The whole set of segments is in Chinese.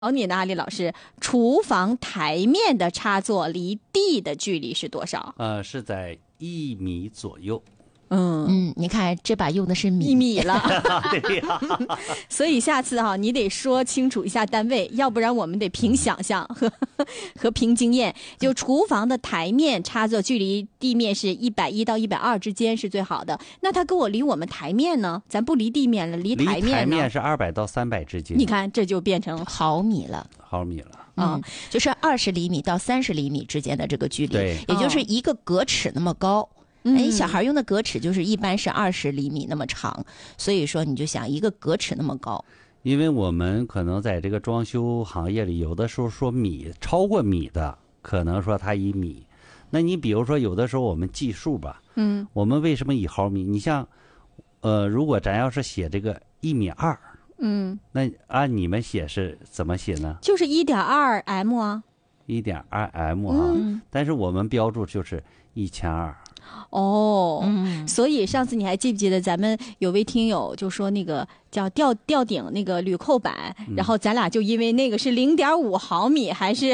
你呢，阿丽老师，厨房台面的插座离地的距离是多少？ 是在1米左右。 你看这把用的是米 1米了。 对呀， 所以下次你得说清楚一下单位，要不然我们得凭想象和凭经验。就厨房的台面插座距离地面是110到120之间是最好的。那它跟我离我们台面呢？咱不离地面了，离台面呢？ 离台面是200到300之间。 你看这就变成毫米了。 就是 20厘米到30厘米之间的这个距离， 对， 也就是一个格尺那么高。小孩用的格尺就是一般是20厘米那么长，所以说你就想一个格尺那么高。 因为我们可能在这个装修行业里，有的时候说米超过米的，可能说它以米。那你比如说有的时候我们计数吧，我们为什么以毫米？你像，如果咱要是写这个1.2米，那按你们写是怎么写呢？ 就是1.2 m 啊 ，1.2 m 啊，但是我们标注就是1200。 所以上次你还记不记得咱们有位听友就说那个叫吊顶那个铝扣板，然后咱俩就因为那个是0.5毫米还是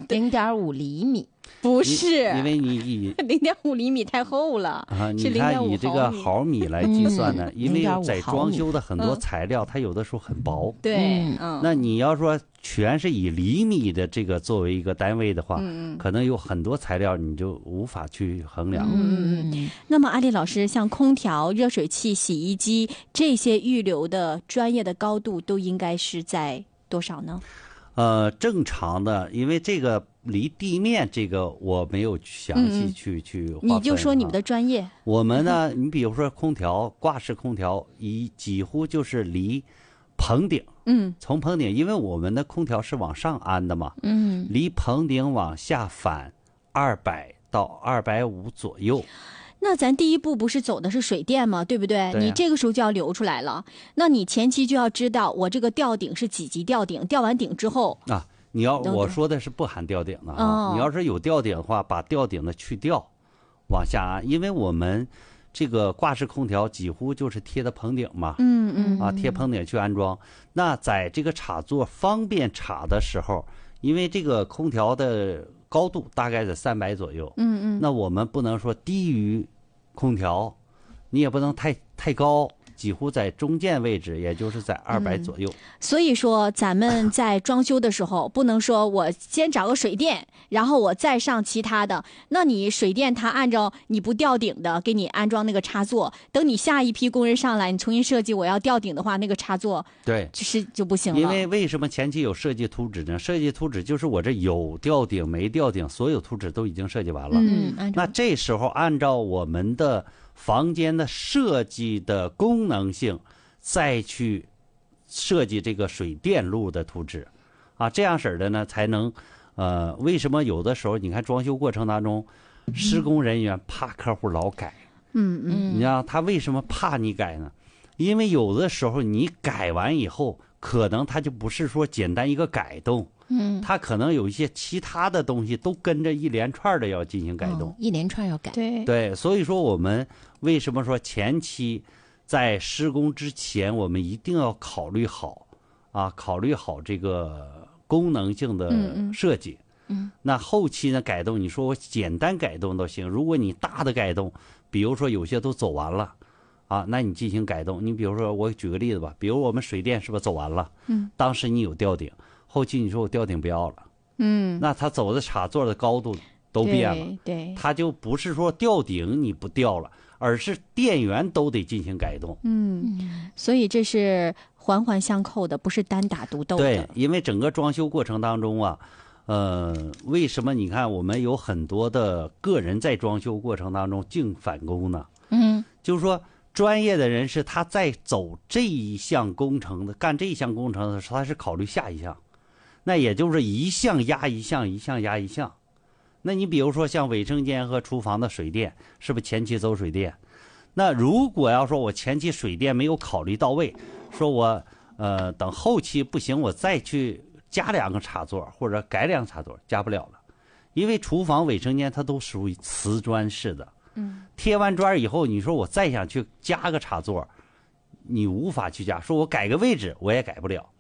0.5厘米？ 不是， 因为你以 0.5厘米太厚了啊， 是你看以这个毫米来计算呢，因为在装修的很多材料，它有的时候很薄。 对， 那你要说全是以厘米的这个作为一个单位的话，可能有很多材料你就无法去衡量。 那么阿丽老师，像空调、热水器、洗衣机这些预留的专业的高度都应该是在多少呢？ 正常的，因为这个离地面这个我没有详细去划分。 你就说你们的专业。 我们呢，你比如说空调，挂式空调，几乎就是离棚顶，从棚顶，因为我们的空调是往上安的嘛，离棚顶往下反200到250左右。 那咱第一步不是走的是水电吗？对不对？ 对啊， 你这个时候就要留出来了。那你前期就要知道我这个吊顶是几级吊顶，吊完顶之后啊，我说的是不含吊顶的啊。你要是有吊顶的话，把吊顶的去掉，往下安，因为我们这个挂式空调几乎就是贴的棚顶嘛，贴棚顶去安装。那在这个插座方便插的时候，因为这个空调的高度大概在300左右，那我们不能说低于空调，你也不能太高，几乎在中间位置，也就是在200左右。 所以说咱们在装修的时候，不能说我先找个水电，然后我再上其他的。那你水电它按照你不吊顶的给你安装那个插座，等你下一批工人上来，你重新设计我要吊顶的话，那个插座对就不行了。 因为为什么前期有设计图纸呢？设计图纸就是我这有吊顶没吊顶，所有图纸都已经设计完了。那这时候按照我们的房间的设计的功能性，再去设计这个水电路的图纸，这样式的呢，才能为什么有的时候你看装修过程当中，施工人员怕客户老改，你知道他为什么怕你改呢？因为有的时候你改完以后，可能他就不是说简单一个改动，他可能有一些其他的东西都跟着一连串的要进行改动， 一连串要改。 对， 所以说我们为什么说前期在施工之前，我们一定要考虑好这个功能性的设计。那后期呢改动，你说我简单改动都行，如果你大的改动，比如说有些都走完了那你进行改动。你比如说我举个例子吧，比如我们水电是不是走完了？当时你有吊顶，后期你说我吊顶不要了，那它走的插座的高度都变了， 对， 它就不是说吊顶你不吊了，而是电源都得进行改动。 所以这是环环相扣的，不是单打独斗的。 对，因为整个装修过程当中为什么你看我们有很多的个人在装修过程当中净返工呢？就是说专业的人士他在走这一项工程的干这一项工程的时候，他是考虑下一项，那也就是一项压一项，一项压一项。那你比如说像卫生间和厨房的水电，是不是前期走水电？那如果要说我前期水电没有考虑到位，说我等后期不行，我再去加2个插座或者改2个插座，加不了了，因为厨房卫生间它都属于瓷砖式的，贴完砖以后，你说我再想去加个插座，你无法去加，说我改个位置我也改不了，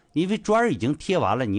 因为砖儿已经贴完了，你